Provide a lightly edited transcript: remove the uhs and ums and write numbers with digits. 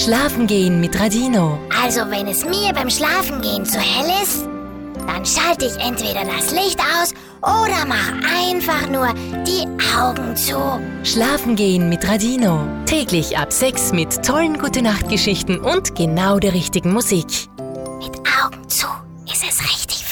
Schlafen gehen mit Radino. Also wenn es mir beim Schlafengehen zu hell ist, dann schalte ich entweder das Licht aus oder mach einfach nur die Augen zu. Schlafen gehen mit Radino. Täglich ab 6 mit tollen Gute-Nacht-Geschichten und genau der richtigen Musik. Mit Augen zu ist es richtig